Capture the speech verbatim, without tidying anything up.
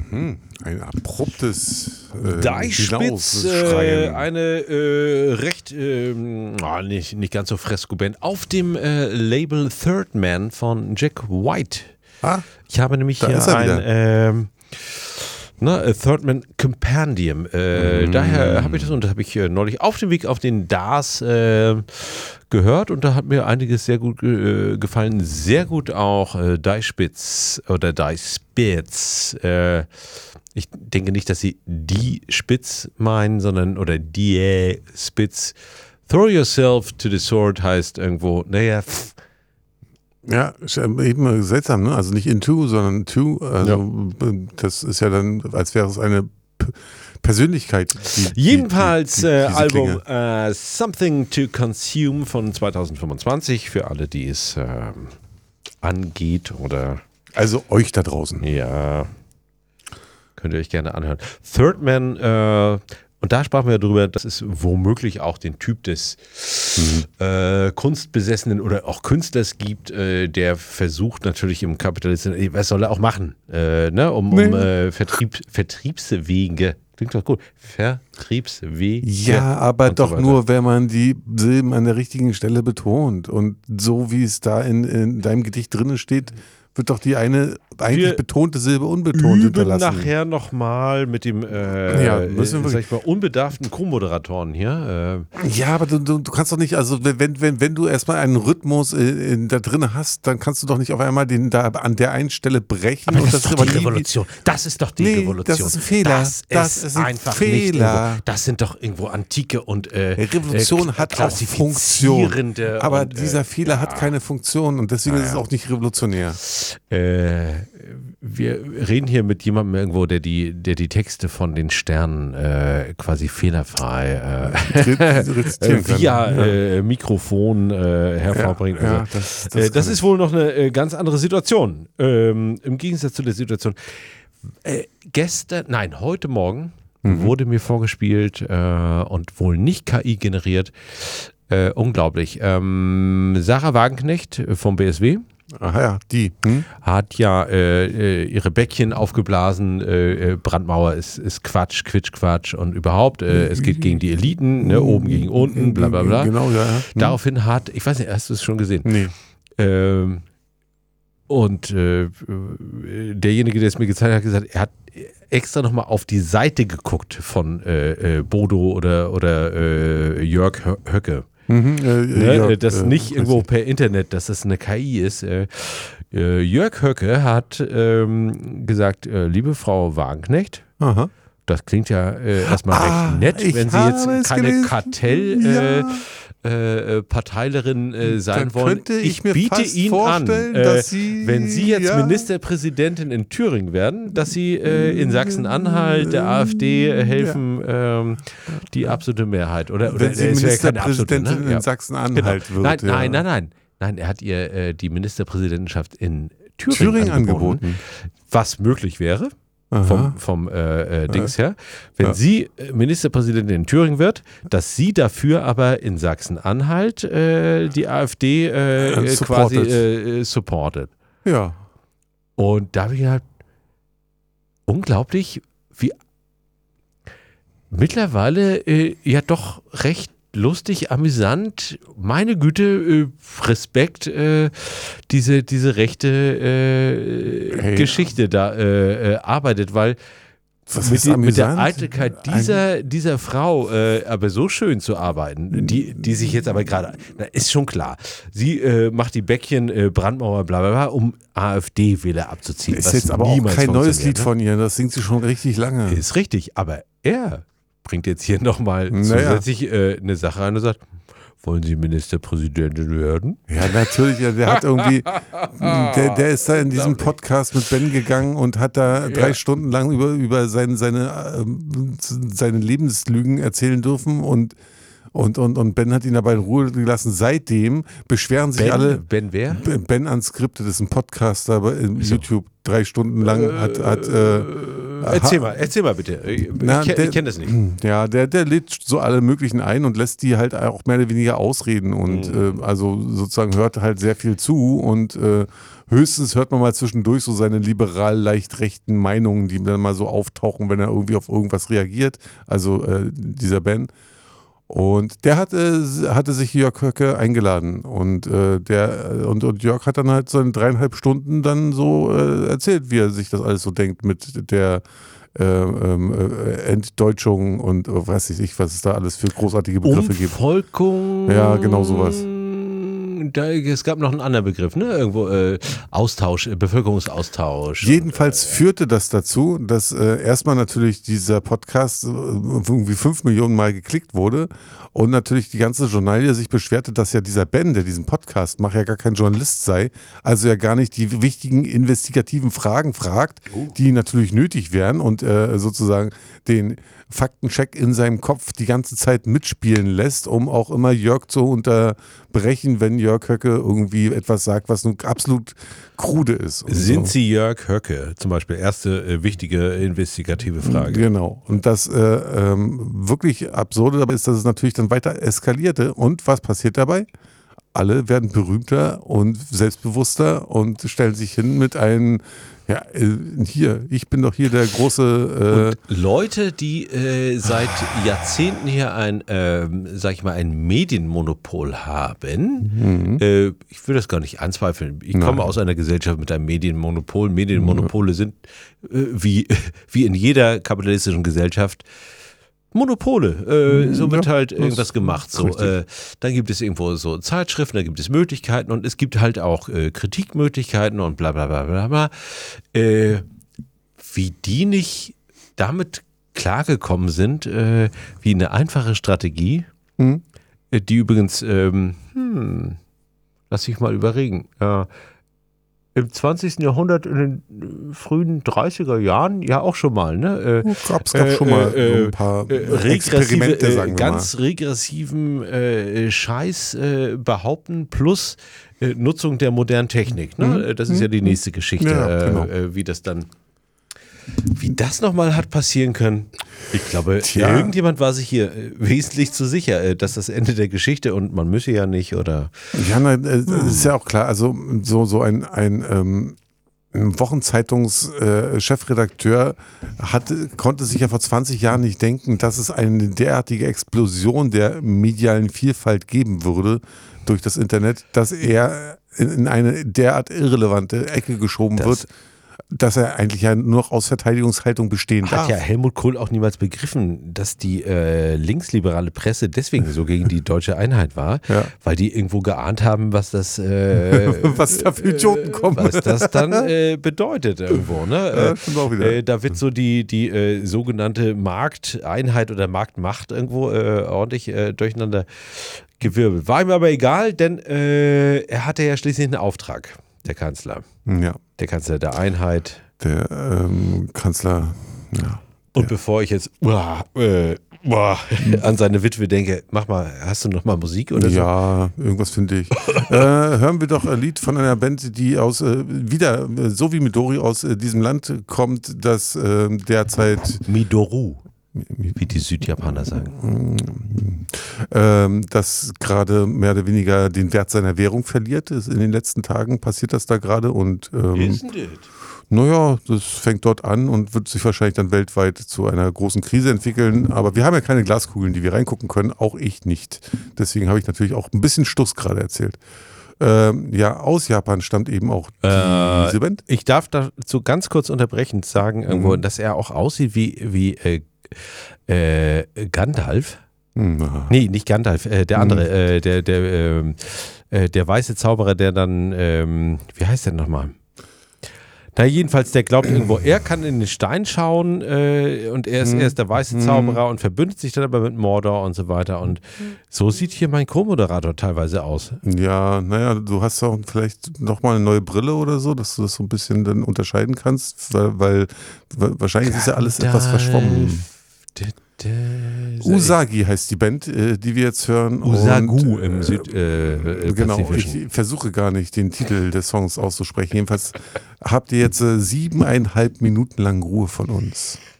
Hm, ein abruptes äh, Deichspitz, äh, eine äh, recht, äh, oh, nicht, nicht ganz so Fresco-Band, auf dem äh, Label Third Man von Jack White. Ah, ich habe nämlich hier ein ähm, na, Third Man Compendium. Äh, mm. Daher habe ich das und das habe ich äh, neulich auf dem Weg auf den D A S äh, gehört und da hat mir einiges sehr gut äh, gefallen. Sehr gut auch äh, Deichspitz oder Deichspitz. Äh, ich denke nicht, dass sie die Spitz meinen, sondern oder die Spitz. Throw yourself to the sword heißt irgendwo, naja, pff. Ja, eben seltsam, ne? Also nicht into, sondern to. Also ja. Das ist ja dann, als wäre es eine P- Persönlichkeit. Die, Jedenfalls die, die, äh, Album uh, Something to Consume von zwanzig fünfundzwanzig für alle, die es äh, angeht oder. Also euch da draußen. Ja. Könnt ihr euch gerne anhören. Third Man, äh, und da sprachen wir darüber, das ist womöglich auch den Typ des mhm. äh, Kunstbesessenen oder auch Künstlers gibt, äh, der versucht natürlich im Kapitalismus, was soll er auch machen, äh, ne? um, nee. um äh, Vertrieb, Vertriebswege, klingt doch gut, Vertriebswege. Ja, aber doch so nur, wenn man die Silben an der richtigen Stelle betont und so wie es da in, in deinem Gedicht drin steht, wird doch die eine eigentlich wir betonte Silbe unbetont hinterlassen. Nachher nochmal mit dem äh, ja, müssen wir sag ich mal, unbedarften Co-Moderatoren hier. Äh. Ja, aber du, du, du kannst doch nicht, also wenn, wenn, wenn du erstmal einen Rhythmus in, in, da drin hast, dann kannst du doch nicht auf einmal den da an der einen Stelle brechen. Aber und das, das ist doch die Revolution. Das ist doch die nee, Revolution. Das ist ein Fehler. Das, das ist, ist ein einfach Fehler. Nicht das sind doch irgendwo antike und äh, Revolution äh, hat auch Funktion. Aber und, dieser äh, Fehler ja. hat keine Funktion und deswegen ja, ist es auch nicht revolutionär. Äh, wir reden hier mit jemandem irgendwo, der die, der die Texte von den Sternen äh, quasi fehlerfrei äh, via äh, Mikrofon äh, hervorbringt. Ja, also, ja, das das, äh, das ist wohl noch eine äh, ganz andere Situation. Ähm, Im Gegensatz zu der Situation. Äh, gestern, nein, heute Morgen mhm. wurde mir vorgespielt äh, und wohl nicht K I generiert. Äh, unglaublich. Ähm, Sarah Wagenknecht vom B S W. Aha, ja, die. Hm? Hat ja äh, ihre Bäckchen aufgeblasen, äh, Brandmauer ist, ist Quatsch, Quitsch, Quatsch und überhaupt, äh, es geht gegen die Eliten, ne, oben gegen unten, bla bla bla. Genau, ja. ja. Hm. Daraufhin hat, ich weiß nicht, hast du es schon gesehen? Nee. Ähm, und äh, derjenige, der es mir gezeigt hat, hat gesagt, er hat extra nochmal auf die Seite geguckt von äh, äh, Bodo oder, oder äh, Jörg Höcke. Mhm, äh, ne, Jörg, das äh, nicht irgendwo per Internet, dass das eine K I ist. Äh, äh, Jörg Höcke hat ähm, gesagt, äh, liebe Frau Wagenknecht, aha. das klingt ja äh, erstmal ah, recht nett, wenn Sie jetzt keine Kartell äh, äh, Parteilerin äh, sein Dann wollen. Ich, ich mir biete fast Ihnen an, äh, dass Sie, wenn Sie jetzt ja. Ministerpräsidentin in Thüringen werden, dass Sie äh, in Sachsen-Anhalt der AfD äh, helfen, ja. ähm, die absolute Mehrheit. Oder, oder wenn Sie Ministerpräsidentin absolute, ne? in ja. Sachsen-Anhalt genau. wird. Nein, ja. nein, nein, nein. Nein, er hat ihr äh, die Ministerpräsidentschaft in Thüringen, Thüringen angeboten, angeboten, was möglich wäre. Aha. Vom, vom äh, äh, Dings her. Wenn ja. sie Ministerpräsidentin in Thüringen wird, dass sie dafür aber in Sachsen-Anhalt äh, die AfD äh, äh, quasi äh, supportet. Ja. Und da habe ich gedacht, unglaublich, wie mittlerweile äh, ja doch recht lustig, amüsant, meine Güte, äh, Respekt, äh, diese, diese rechte äh, hey. Geschichte da äh, äh, arbeitet, weil mit, die, mit der Eitelkeit dieser, dieser Frau äh, aber so schön zu arbeiten, die, die sich jetzt aber gerade, ist schon klar, sie äh, macht die Bäckchen, äh, Brandmauer, bla bla bla, um AfD-Wähler abzuziehen. Ist jetzt aber auch kein neues Lied ne? von ihr, das singt sie schon richtig lange. Ist richtig, aber er bringt jetzt hier nochmal naja. zusätzlich äh, eine Sache rein und sagt, wollen Sie Ministerpräsidentin werden? Ja, natürlich. Der hat irgendwie, der, der ist da in diesem Podcast mit Ben gegangen und hat da drei ja. Stunden lang über, über seine, seine, seine Lebenslügen erzählen dürfen und Und, und, und Ben hat ihn dabei in Ruhe gelassen. Seitdem beschweren sich Ben, alle. Ben wer? Ben Unscripted ist ein Podcaster bei so. YouTube. Drei Stunden lang äh, hat. hat äh, erzähl mal, erzähl mal bitte. Ich, na, ich, der, ich kenne das nicht. Ja, der, der lädt so alle möglichen ein und lässt die halt auch mehr oder weniger ausreden und mhm. äh, also sozusagen hört halt sehr viel zu und äh, Höchstens hört man mal zwischendurch so seine liberal leicht rechten Meinungen, die dann mal so auftauchen, wenn er irgendwie auf irgendwas reagiert. Also äh, dieser Ben. Und der hatte, hatte sich Jörg Höcke eingeladen und, äh, der, und, und Jörg hat dann halt seine dreieinhalb Stunden dann so äh, erzählt, wie er sich das alles so denkt mit der äh, äh, Entdeutschung und äh, weiß ich nicht, was es da alles für großartige Begriffe gibt. Umvolkung. Ja, genau sowas. Da, es gab noch einen anderen Begriff, ne? Irgendwo äh, Austausch, äh, Bevölkerungsaustausch. Jedenfalls und, äh, führte das dazu, dass äh, erstmal natürlich dieser Podcast äh, irgendwie fünf Millionen Mal geklickt wurde und natürlich die ganze Journalie sich beschwerte, dass ja dieser Ben, der diesen Podcast macht, ja gar kein Journalist sei, also ja gar nicht die wichtigen investigativen Fragen fragt, oh. die natürlich nötig wären und äh, sozusagen den Faktencheck in seinem Kopf die ganze Zeit mitspielen lässt, um auch immer Jörg zu unterbrechen, wenn Jörg Höcke irgendwie etwas sagt, was nun absolut krude ist. Sind so. Sie Jörg Höcke? Zum Beispiel erste äh, wichtige investigative Frage. Genau. Und das äh, ähm, wirklich Absurde dabei ist, dass es natürlich dann weiter eskalierte. Und was passiert dabei? Alle werden berühmter und selbstbewusster und stellen sich hin mit einem, ja, hier, ich bin doch hier der große... Äh und Leute, die äh, seit Jahrzehnten hier ein, äh, sag ich mal, ein Medienmonopol haben, mhm. äh, ich will das gar nicht anzweifeln, ich Nein. komme aus einer Gesellschaft mit einem Medienmonopol. Medienmonopole mhm. sind äh, wie, wie in jeder kapitalistischen Gesellschaft Monopole, äh, so wird ja, halt irgendwas gemacht. So, äh, dann gibt es irgendwo so Zeitschriften, da gibt es Möglichkeiten und es gibt halt auch äh, Kritikmöglichkeiten und bla bla bla bla bla. Äh, wie die nicht damit klargekommen sind, äh, wie eine einfache Strategie, mhm. äh, die übrigens, ähm, hm, lass ich mal überregen, äh, im zwanzigsten Jahrhundert, in den frühen dreißiger Jahren, ja auch schon mal, ne? Äh, gab's gab äh, schon mal äh, so ein paar äh, Experimente, sagen wir ganz mal. regressiven äh, Scheiß äh, behaupten plus äh, Nutzung der modernen Technik. Ne? Mhm. Das ist ja die nächste Geschichte, ja, genau. äh, wie das dann Wie das nochmal hat passieren können, ich glaube, Tja. irgendjemand war sich hier äh, wesentlich zu sicher, äh, dass das Ende der Geschichte und man müsse ja nicht oder. Ja, na, äh, hm. ist ja auch klar, also so, so ein, ein ähm, Wochenzeitungs-Chefredakteur hatte, konnte sich ja vor zwanzig Jahren nicht denken, dass es eine derartige Explosion der medialen Vielfalt geben würde durch das Internet, dass er in, in eine derart irrelevante Ecke geschoben das wird, dass er eigentlich ja nur noch aus Verteidigungshaltung bestehen darf. Hat ja Helmut Kohl auch niemals begriffen, dass die äh, linksliberale Presse deswegen so gegen die deutsche Einheit war, ja. weil die irgendwo geahnt haben, was das äh, was da für Idioten kommen. Was das dann äh, bedeutet irgendwo. Ne? Ja, stimmt auch wieder. Äh, da wird so die, die äh, sogenannte Markteinheit oder Marktmacht irgendwo äh, ordentlich äh, durcheinander gewirbelt. War ihm aber egal, denn äh, er hatte ja schließlich einen Auftrag, der Kanzler. Ja. Der Kanzler der Einheit. Der ähm, Kanzler, ja. Und bevor ich jetzt uah, äh, uah, an seine Witwe denke, mach mal, hast du noch mal Musik oder so? Ja, irgendwas finde ich. äh, hören wir doch ein Lied von einer Band, die aus, äh, wieder, so wie Midori, aus äh, diesem Land kommt, das äh, derzeit... Midoru, wie die Südjapaner sagen. Ähm, das gerade mehr oder weniger den Wert seiner Währung verliert. In den letzten Tagen passiert das da gerade und ähm, naja, das fängt dort an und wird sich wahrscheinlich dann weltweit zu einer großen Krise entwickeln. Aber wir haben ja keine Glaskugeln, die wir reingucken können, auch ich nicht. Deswegen habe ich natürlich auch ein bisschen Stuss gerade erzählt. Ähm, ja, aus Japan stammt eben auch äh, diese Band. Ich darf dazu ganz kurz unterbrechend sagen, irgendwo, mhm. dass er auch aussieht wie, wie äh, äh, Gandalf. Na. Nee, nicht Gandalf, äh, der andere, mhm. äh, der, der, äh, der weiße Zauberer, der dann, ähm, wie heißt der nochmal? Na, jedenfalls, der glaubt irgendwo, er kann in den Stein schauen äh, und er ist, mhm. er ist der weiße Zauberer und verbündet sich dann aber mit Mordor und so weiter. Und so sieht hier mein Co-Moderator teilweise aus. Ja, naja, du hast auch vielleicht nochmal eine neue Brille oder so, dass du das so ein bisschen dann unterscheiden kannst, weil, weil wahrscheinlich ist ja alles etwas verschwommen. Usagi heißt die Band, äh, die wir jetzt hören. Usagu und, im Süd. Äh, äh, genau, ich versuche gar nicht, den Titel des Songs auszusprechen. Jedenfalls habt ihr jetzt äh, siebeneinhalb Minuten lang Ruhe von uns.